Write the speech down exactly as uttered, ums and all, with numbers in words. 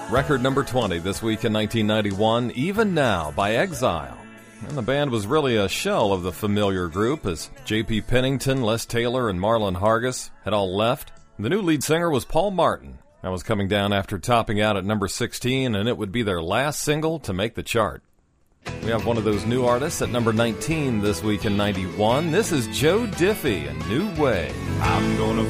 Record number twenty this week in nineteen ninety-one, Even Now by Exile. And the band was really a shell of the familiar group as J P Pennington, Les Taylor, and Marlon Hargis had all left. The new lead singer was Paul Martin. That was coming down after topping out at number sixteen, and it would be their last single to make the chart. We have one of those new artists at number nineteen this week in ninety-one. This is Joe Diffie and New Way. I'm gonna